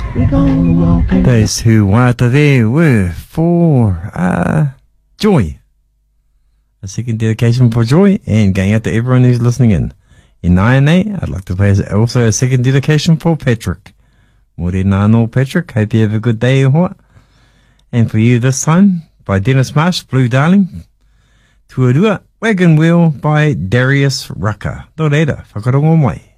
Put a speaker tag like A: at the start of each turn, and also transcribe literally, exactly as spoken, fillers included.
A: We're gonna walk in.
B: Those who wāta there were for uh, Joy. A second dedication for Joy, and going out to everyone who's listening in. In nine A, I'd like to play also a second dedication for Patrick. Mōre nāno, Patrick. Hope you have a good day, hoa. And for you this time, by Dennis Marsh, Blue Darling. Tuarua, Wagon Wheel by Darius Rucker. Tō reira, whakarongo mai.